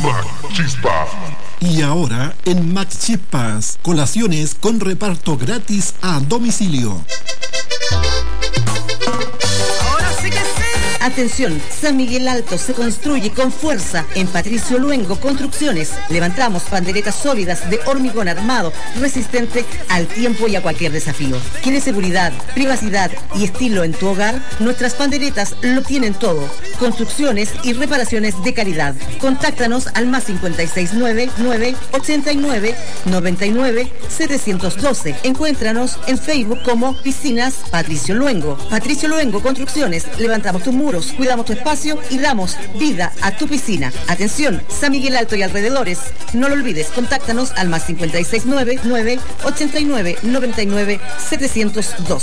Chispa. Y ahora en Max Chispas, colaciones con reparto gratis a domicilio. Atención, San Miguel Alto se construye con fuerza. En Patricio Luengo Construcciones levantamos panderetas sólidas de hormigón armado, resistente al tiempo y a cualquier desafío. ¿Quieres seguridad, privacidad y estilo en tu hogar? Nuestras panderetas lo tienen todo. Construcciones y reparaciones de calidad. Contáctanos al más 569-989-99-712. Encuéntranos en Facebook como Piscinas Patricio Luengo. Patricio Luengo Construcciones, levantamos tus muros, cuidamos tu espacio y damos vida a tu piscina. Atención, San Miguel Alto y alrededores. No lo olvides, contáctanos al más 569-989-99-712.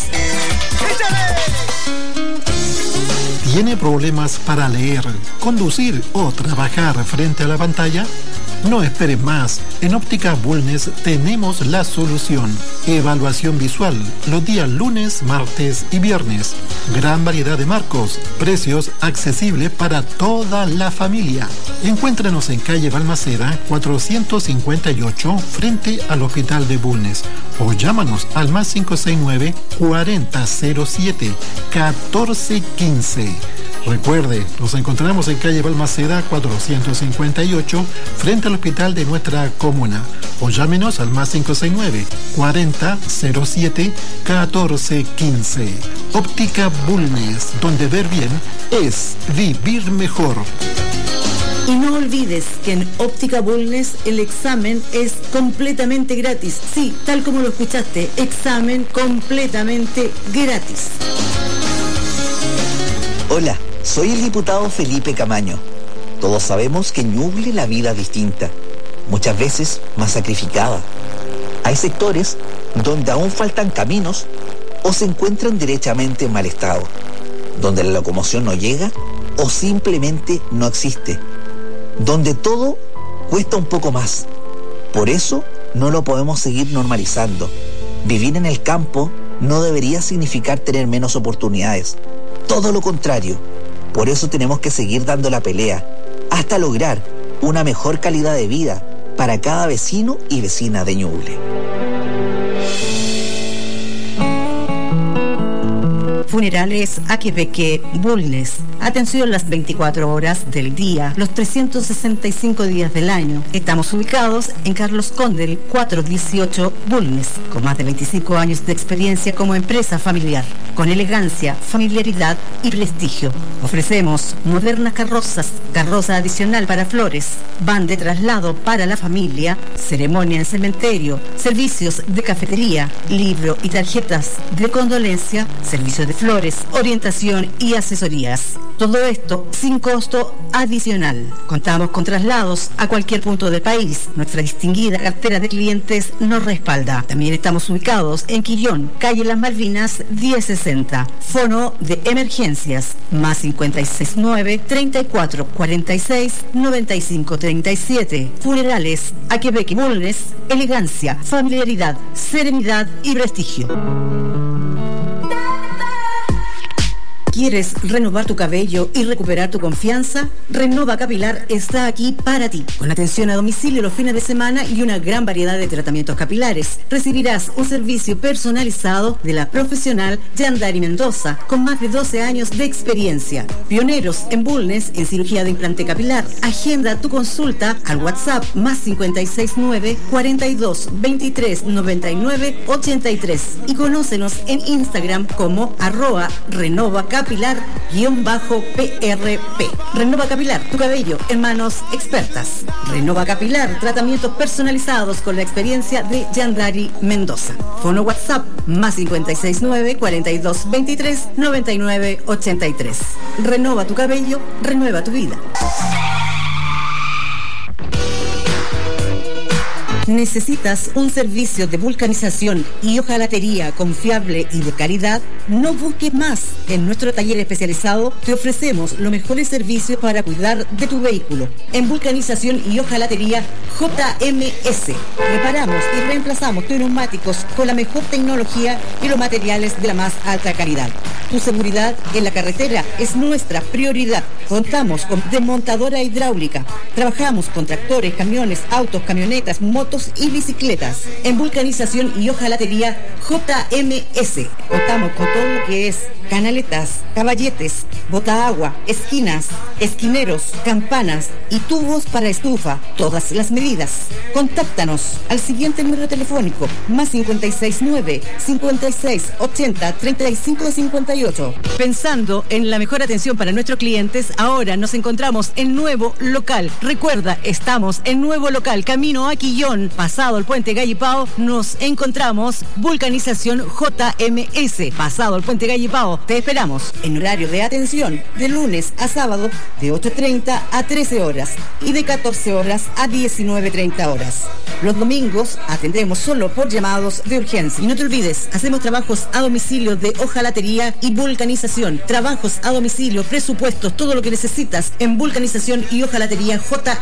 ¿Tiene problemas para leer, conducir o trabajar frente a la pantalla? No esperes más. En Óptica Bulnes tenemos la solución. Evaluación visual los días lunes, martes y viernes. Gran variedad de marcos, precios accesibles para toda la familia. Encuéntranos en calle Balmaceda 458 frente al Hospital de Bulnes o llámanos al más 569 4007 1415. Recuerde, nos encontramos en calle Balmaceda 458 frente al hospital de nuestra comuna o llámenos al más 569 4007 1415. Óptica Bulnes, donde ver bien es vivir mejor. Y no olvides que en Óptica Bulnes el examen es completamente gratis. Sí, tal como lo escuchaste, examen completamente gratis. Hola, soy el diputado Felipe Camaño. Todos sabemos que en Ñuble la vida es distinta, muchas veces más sacrificada. Hay sectores donde aún faltan caminos o se encuentran derechamente en mal estado, donde la locomoción no llega o simplemente no existe, donde todo cuesta un poco más. Por eso no lo podemos seguir normalizando. Vivir en el campo no debería significar tener menos oportunidades. Todo lo contrario. Por eso tenemos que seguir dando la pelea hasta lograr una mejor calidad de vida para cada vecino y vecina de Ñuble. Funerales Aquipeque Bulnes. Atención las 24 horas del día, los 365 días del año. Estamos ubicados en Carlos Condel 418 Bulnes, con más de 25 años de experiencia como empresa familiar, con elegancia, familiaridad y prestigio. Ofrecemos modernas carrozas, carroza adicional para flores, van de traslado para la familia, ceremonia en cementerio, servicios de cafetería, libro y tarjetas de condolencia, servicio de flores, orientación y asesorías. Todo esto sin costo adicional. Contamos con traslados a cualquier punto del país. Nuestra distinguida cartera de clientes nos respalda. También estamos ubicados en Quillón, calle Las Malvinas 1060. Fono de emergencias más 569 34 46 95 37. Funerales Aquipeque Bulnes, elegancia, familiaridad, serenidad y prestigio. ¿Quieres renovar tu cabello y recuperar tu confianza? Renova Capilar está aquí para ti, con atención a domicilio los fines de semana y una gran variedad de tratamientos capilares. Recibirás un servicio personalizado de la profesional Yandari Mendoza, con más de 12 años de experiencia. Pioneros en Bulnes en cirugía de implante capilar. Agenda tu consulta al WhatsApp más 569 42 23 99 83 y conócenos en Instagram como @renovacapilar_PRP. Renova Capilar, tu cabello en manos expertas. Renova Capilar, tratamientos personalizados con la experiencia de Yandari Mendoza. Fono WhatsApp más 569 42 23 99 83. Renova tu cabello, renueva tu vida. ¿Necesitas un servicio de vulcanización y hojalatería confiable y de calidad? No busques más. En nuestro taller especializado te ofrecemos los mejores servicios para cuidar de tu vehículo. En vulcanización y hojalatería JMS. Reparamos y reemplazamos tus neumáticos con la mejor tecnología y los materiales de la más alta calidad. Tu seguridad en la carretera es nuestra prioridad. Contamos con desmontadora hidráulica. Trabajamos con tractores, camiones, autos, camionetas, motos y bicicletas. En vulcanización y hojalatería JMS. Contamos con todo lo que es canaletas, caballetes, botaagua, esquinas, esquineros, campanas y tubos para estufa. Todas las medidas. Contáctanos al siguiente número telefónico: más 569 56 80 35 58. Pensando en la mejor atención para nuestros clientes, ahora nos encontramos en nuevo local. Recuerda, estamos en nuevo local, camino a Quillón, pasado el puente Gallipao. Nos encontramos Vulcanización JMS, pasado el puente Gallipao. Te esperamos en horario de atención de lunes a sábado de 8:30 a 13 horas y de 14 horas a 19:30 horas. Los domingos atendemos solo por llamados de urgencia. Y no te olvides, hacemos trabajos a domicilio de hojalatería y vulcanización. Trabajos a domicilio, presupuestos, todo lo que necesitas en vulcanización y hojalatería JMS.